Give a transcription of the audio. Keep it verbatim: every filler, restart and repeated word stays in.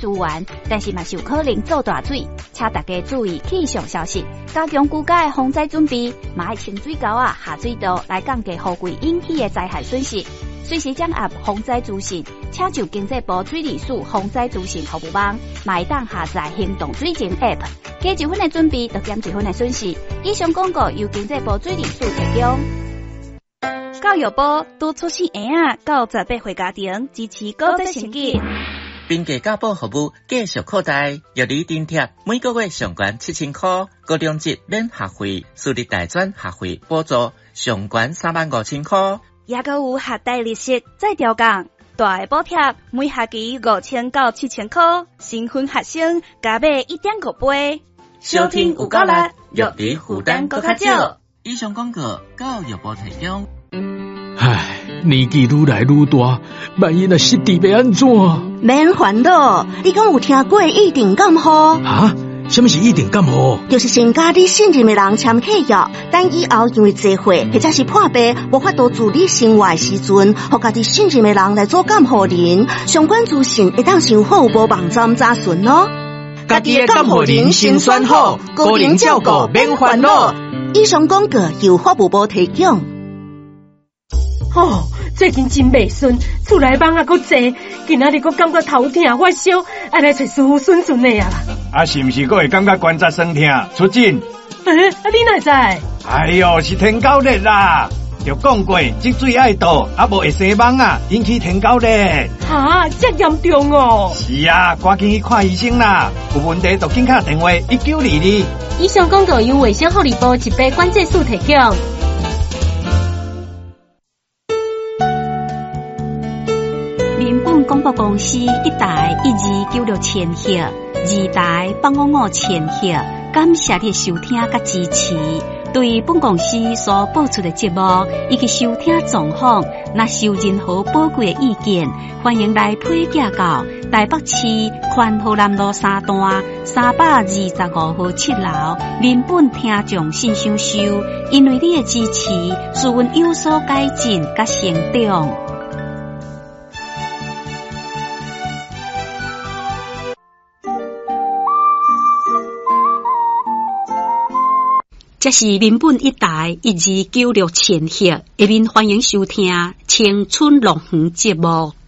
资源，但是嘛是有可能做大水，请大家注意气象消息，加强居家的防灾准备，嘛爱清水沟啊下水道来降低雨季引起的灾害损失。随时掌握防灾资讯，请就经济部水利署防灾资讯服务网，嘛会当下载行动水情 App， 加一分的准备，就减一分的损失。以上广告由经济部水利署提供。教育部督促新婴仔到十八岁家庭支持高职成绩。 并家教保服务继续扩大，药理津贴每个月上悬七千块，高中级免学费，私立大专学费补助上悬三万五千块。 也阁有学贷利息再调降，大的补贴每学期五千到七千块，新婚学生加买一点五倍。 收听有够力，药理负担搁较少。以上广告教育部提供。 唉，年纪愈来愈大，万一若失智要安怎？ 免烦恼，你敢有听过一定感冒？ 啊？什么是一定感冒？ 就是先甲你信任的人签契约，等以后因为聚会或者是破病无法度自理生活的时阵，互家己信任的人来做监护人。相关资讯会当上服务部网站查询哦。 家己的监护人先选好，个人照顾免烦恼。 以上广告由服务部提供。 哦，最近真袂顺，厝内网啊搁济，今仔日搁感觉头痛发烧，爱来找师傅顺顺的啊啦。 啊，是毋是搁会感觉关节酸痛？出诊。 诶、啊，你哪知？ 哎哟，是天狗热啦！就讲过，积水爱倒，啊无会生蚊啊，引起天狗热。 哈，这严重哦！ 是啊，赶紧去看医生啦！有问题就紧打电话一九二二。 以上广告由卫生福利部疾病管制署提供。 民本广播公司一台一二九六千赫，二台八五五千赫，感谢你收听甲支持。对本公司所播出的节目以及收听状况，若是有任何宝贵的意见，欢迎来推荐到台北市宽和南路三段三百二十五号七楼民本听众信箱收。因为你的支持，使阮有所改进甲成长。这是民本一台一二九六千赫，下面欢迎收听青春乐园节目。